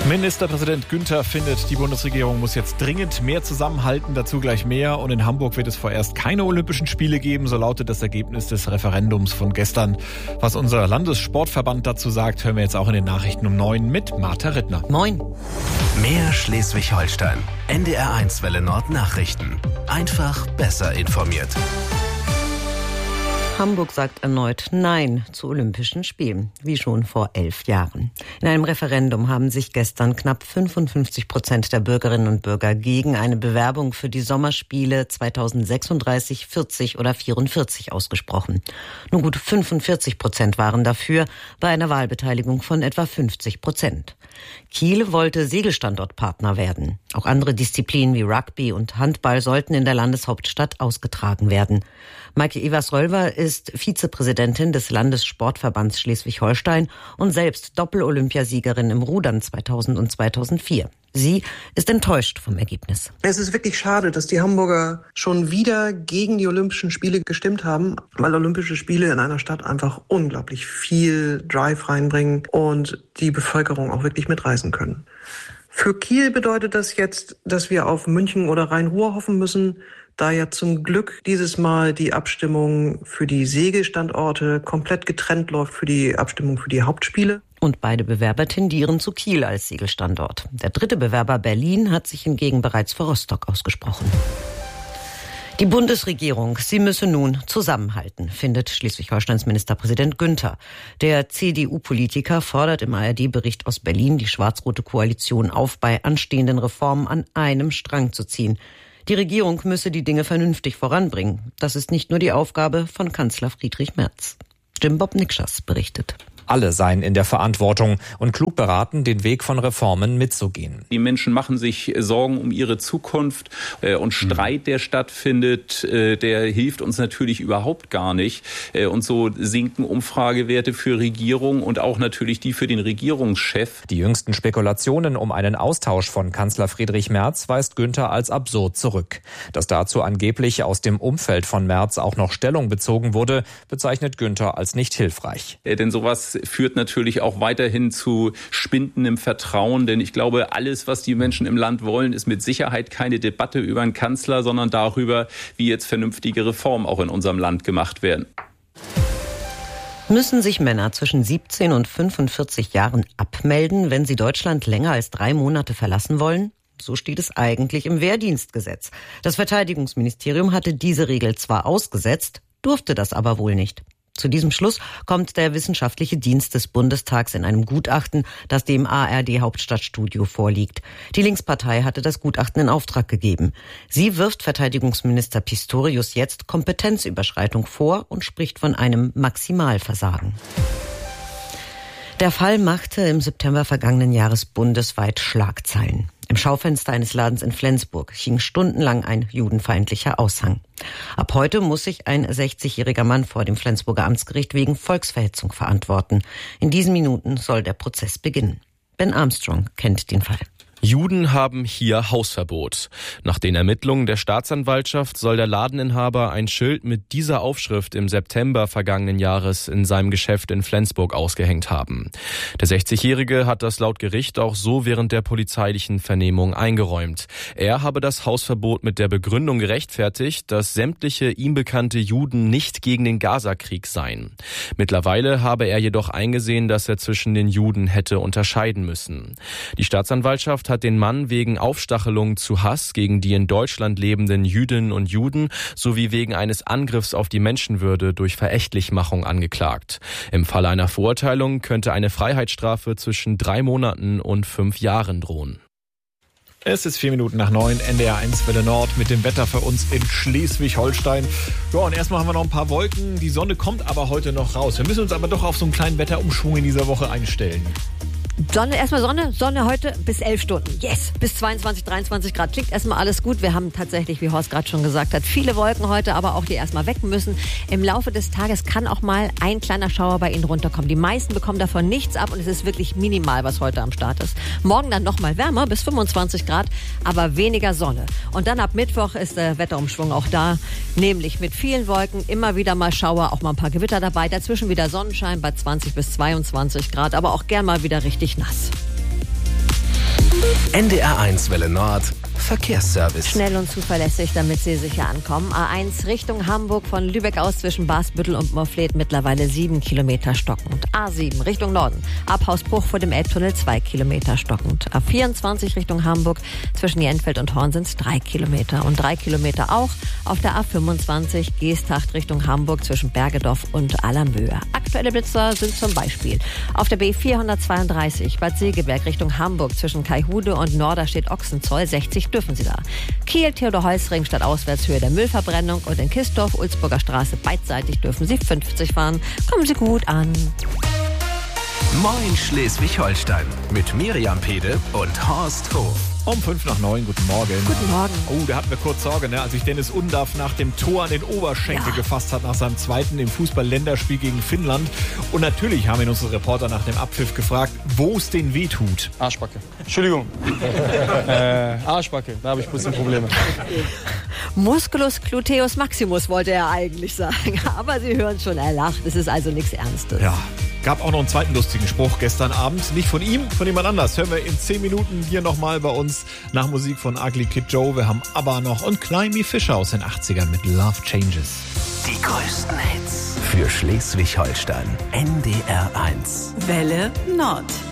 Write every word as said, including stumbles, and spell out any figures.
Ministerpräsident Günther findet, die Bundesregierung muss jetzt dringend mehr zusammenhalten, dazu gleich mehr. Und in Hamburg wird es vorerst keine Olympischen Spiele geben, so lautet das Ergebnis des Referendums von gestern. Was unser Landessportverband dazu sagt, hören wir jetzt auch in den Nachrichten um neun mit Martha Rittner. Moin. Mehr Schleswig-Holstein. N D R eins Welle Nord Nachrichten. Einfach besser informiert. Hamburg sagt erneut Nein zu Olympischen Spielen, wie schon vor elf Jahren. In einem Referendum haben sich gestern knapp fünfundfünfzig Prozent der Bürgerinnen und Bürger gegen eine Bewerbung für die Sommerspiele zweitausendsechsunddreißig, vierzig oder vierundvierzig ausgesprochen. Nur gut fünfundvierzig Prozent waren dafür, bei einer Wahlbeteiligung von etwa fünfzig Prozent. Kiel wollte Segelstandortpartner werden. Auch andere Disziplinen wie Rugby und Handball sollten in der Landeshauptstadt ausgetragen werden. Maike Evers-Rölver ist Vizepräsidentin des Landessportverbands Schleswig-Holstein und selbst Doppel-Olympiasiegerin im Rudern zweitausend und zweitausendvier. Sie ist enttäuscht vom Ergebnis. Es ist wirklich schade, dass die Hamburger schon wieder gegen die Olympischen Spiele gestimmt haben, weil Olympische Spiele in einer Stadt einfach unglaublich viel Drive reinbringen und die Bevölkerung auch wirklich mitreißen können. Für Kiel bedeutet das jetzt, dass wir auf München oder Rhein-Ruhr hoffen müssen, da ja zum Glück dieses Mal die Abstimmung für die Segelstandorte komplett getrennt läuft für die Abstimmung für die Hauptspiele. Und beide Bewerber tendieren zu Kiel als Segelstandort. Der dritte Bewerber Berlin hat sich hingegen bereits für Rostock ausgesprochen. Die Bundesregierung, sie müsse nun zusammenhalten, findet Schleswig-Holsteins Ministerpräsident Günther. Der C D U-Politiker fordert im A R D-Bericht aus Berlin die schwarz-rote Koalition auf, bei anstehenden Reformen an einem Strang zu ziehen. Die Regierung müsse die Dinge vernünftig voranbringen. Das ist nicht nur die Aufgabe von Kanzler Friedrich Merz. Jim Bob Nikschas berichtet. Alle seien in der Verantwortung und klug beraten, den Weg von Reformen mitzugehen. Die Menschen machen sich Sorgen um ihre Zukunft und Streit, der stattfindet, der hilft uns natürlich überhaupt gar nicht. Und so sinken Umfragewerte für Regierung und auch natürlich die für den Regierungschef. Die jüngsten Spekulationen um einen Austausch von Kanzler Friedrich Merz weist Günther als absurd zurück. Dass dazu angeblich aus dem Umfeld von Merz auch noch Stellung bezogen wurde, bezeichnet Günther als nicht hilfreich. Denn sowas führt natürlich auch weiterhin zu spindendem Vertrauen. Denn ich glaube, alles, was die Menschen im Land wollen, ist mit Sicherheit keine Debatte über einen Kanzler, sondern darüber, wie jetzt vernünftige Reformen auch in unserem Land gemacht werden. Müssen sich Männer zwischen siebzehn und fünfundvierzig Jahren abmelden, wenn sie Deutschland länger als drei Monate verlassen wollen? So steht es eigentlich im Wehrdienstgesetz. Das Verteidigungsministerium hatte diese Regel zwar ausgesetzt, durfte das aber wohl nicht. Zu diesem Schluss kommt der Wissenschaftliche Dienst des Bundestags in einem Gutachten, das dem A R D-Hauptstadtstudio vorliegt. Die Linkspartei hatte das Gutachten in Auftrag gegeben. Sie wirft Verteidigungsminister Pistorius jetzt Kompetenzüberschreitung vor und spricht von einem Maximalversagen. Der Fall machte im September vergangenen Jahres bundesweit Schlagzeilen. Im Schaufenster eines Ladens in Flensburg hing stundenlang ein judenfeindlicher Aushang. Ab heute muss sich ein sechzigjähriger Mann vor dem Flensburger Amtsgericht wegen Volksverhetzung verantworten. In diesen Minuten soll der Prozess beginnen. Ben Armstrong kennt den Fall. Juden haben hier Hausverbot. Nach den Ermittlungen der Staatsanwaltschaft soll der Ladeninhaber ein Schild mit dieser Aufschrift im September vergangenen Jahres in seinem Geschäft in Flensburg ausgehängt haben. Der sechzigjährige hat das laut Gericht auch so während der polizeilichen Vernehmung eingeräumt. Er habe das Hausverbot mit der Begründung gerechtfertigt, dass sämtliche ihm bekannte Juden nicht gegen den Gazakrieg seien. Mittlerweile habe er jedoch eingesehen, dass er zwischen den Juden hätte unterscheiden müssen. Die Staatsanwaltschaft hat den Mann wegen Aufstachelung zu Hass gegen die in Deutschland lebenden Jüdinnen und Juden sowie wegen eines Angriffs auf die Menschenwürde durch Verächtlichmachung angeklagt. Im Falle einer Verurteilung könnte eine Freiheitsstrafe zwischen drei Monaten und fünf Jahren drohen. Es ist vier Minuten nach neun, N D R eins Welle Nord mit dem Wetter für uns in Schleswig-Holstein. Ja, und erstmal haben wir noch ein paar Wolken. Die Sonne kommt aber heute noch raus. Wir müssen uns aber doch auf so einen kleinen Wetterumschwung in dieser Woche einstellen. Sonne, erstmal Sonne, Sonne heute bis elf Stunden. Yes, bis zweiundzwanzig, dreiundzwanzig Grad. Klingt erstmal alles gut. Wir haben tatsächlich, wie Horst gerade schon gesagt hat, viele Wolken heute, aber auch die erstmal weg müssen. Im Laufe des Tages kann auch mal ein kleiner Schauer bei Ihnen runterkommen. Die meisten bekommen davon nichts ab und es ist wirklich minimal, was heute am Start ist. Morgen dann nochmal wärmer, bis fünfundzwanzig Grad, aber weniger Sonne. Und dann ab Mittwoch ist der Wetterumschwung auch da, nämlich mit vielen Wolken, immer wieder mal Schauer, auch mal ein paar Gewitter dabei. Dazwischen wieder Sonnenschein bei zwanzig bis zweiundzwanzig Grad, aber auch gern mal wieder richtig nass. N D R eins Welle Nord Verkehrsservice. Schnell und zuverlässig, damit Sie sicher ankommen. A eins Richtung Hamburg von Lübeck aus zwischen Basbüttel und Morfleet mittlerweile sieben Kilometer stockend. A sieben Richtung Norden. Ab Hausbruch vor dem Elbtunnel zwei Kilometer stockend. A vierundzwanzig Richtung Hamburg zwischen Jenfeld und Horn sind es drei Kilometer. Und drei Kilometer auch auf der A fünfundzwanzig Geesthacht Richtung Hamburg zwischen Bergedorf und Allermöhe. Aktuelle Blitzer sind zum Beispiel auf der B vierhundertzweiunddreißig Bad Segeberg Richtung Hamburg zwischen Kaihude und Norderstedt-Ochsenzoll sechzig dürfen Sie da. Kiel, Theodor-Heuss-Ring statt Auswärtshöhe der Müllverbrennung und in Kistorf, Ulzburger Straße beidseitig dürfen Sie fünfzig fahren. Kommen Sie gut an. Moin Schleswig-Holstein mit Miriam Pede und Horst Hof. Um fünf nach neun, guten Morgen. Guten Morgen. Oh, da hatten wir kurz Sorge, ne? als sich Dennis Undaff nach dem Tor an den Oberschenkel ja. gefasst hat, nach seinem zweiten im Fußball-Länderspiel gegen Finnland. Und natürlich haben ihn unsere Reporter nach dem Abpfiff gefragt, wo es den weh tut. Arschbacke. Entschuldigung. äh, Arschbacke, da habe ich ein bisschen Probleme. Musculus gluteus maximus wollte er eigentlich sagen. Aber Sie hören schon, er lacht. Es ist also nichts Ernstes. Ja. Gab auch noch einen zweiten lustigen Spruch gestern Abend. Nicht von ihm, von jemand anders. Hören wir in zehn Minuten hier nochmal bei uns nach Musik von Ugly Kid Joe. Wir haben ABBA noch und Climby Fisher aus den achtzigern mit Love Changes. Die größten Hits für Schleswig-Holstein. N D R eins. Welle Nord.